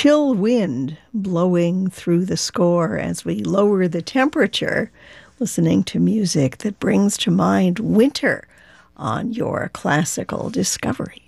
chill wind blowing through the score as we lower the temperature, listening to music that brings to mind winter on your classical discovery.